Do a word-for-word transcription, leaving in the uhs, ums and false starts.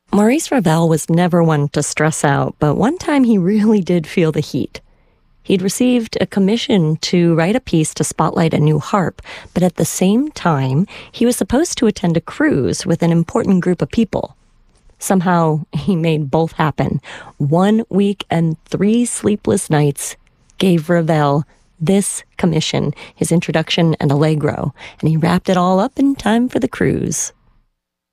Maurice Ravel was never one to stress out, but one time he really did feel the heat. He'd received a commission to write a piece to spotlight a new harp, but at the same time, he was supposed to attend a cruise with an important group of people. Somehow, he made both happen. One week and three sleepless nights gave Ravel this commission, his introduction and allegro, and he wrapped it all up in time for the cruise.